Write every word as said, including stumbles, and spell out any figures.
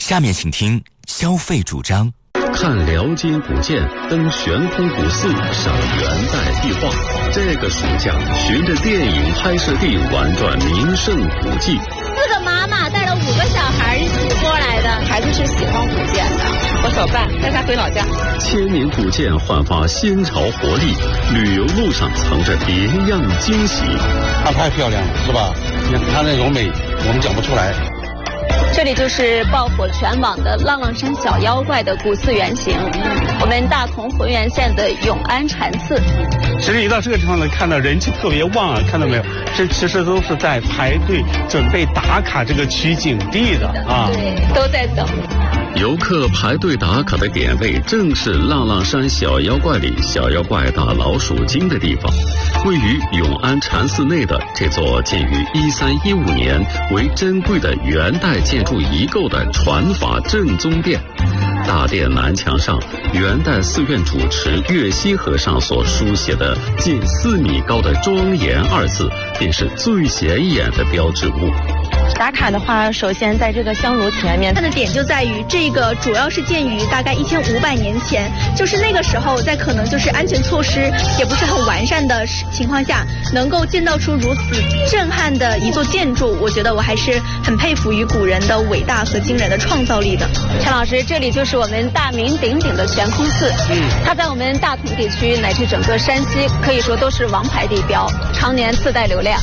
下面请听消费主张。 看辽金古建，登悬空古寺，赏元代壁画。这个暑假，循着电影拍摄地玩转名胜古迹。 四个妈妈带了五个小孩一起过来的，孩子是喜欢古建的。我手办带他回老家。 千年古建焕发新潮活力，旅游路上藏着别样惊喜。 它太漂亮了，是吧？你看它那种美，我们讲不出来。 这里就是爆火全网的浪浪山小妖怪的古寺原型，我们大同浑源县的永安禅寺。 其实一到这个地方呢，看到人气特别旺啊，看到没有？这其实都是在排队准备打卡这个取景地的啊， 对，都在等。 游客排队打卡的点位正是浪浪山小妖怪里小妖怪打老鼠精的地方，位于永安禅寺内的这座建于一三一五年为珍贵的元代建筑遗构的传法正宗殿。大殿南墙上，元代寺院主持岳西和尚所书写的近四米高的庄严二字，便是最显眼的标志物。 打卡的话，首先在这个香炉前面， 它的点就在于这个主要是建于大概一千五百年前，就是那个时候在可能就是安全措施也不是很完善的情况下，能够建造出如此震撼的一座建筑，我觉得我还是很佩服于古人的伟大和惊人的创造力的。 陈老师，这里就是我们大名鼎鼎的悬空寺，嗯，它在我们大同地区乃至整个山西可以说都是王牌地标，常年自带流量。